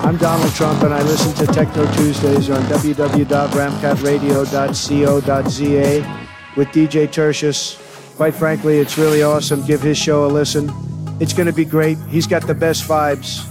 I'm Donald Trump, and I listen to Techno Tuesdays on www.ramcatradio.co.za with DJ Tertius. Quite frankly, it's really awesome. Give his show a listen. It's going to be great. He's got the best vibes.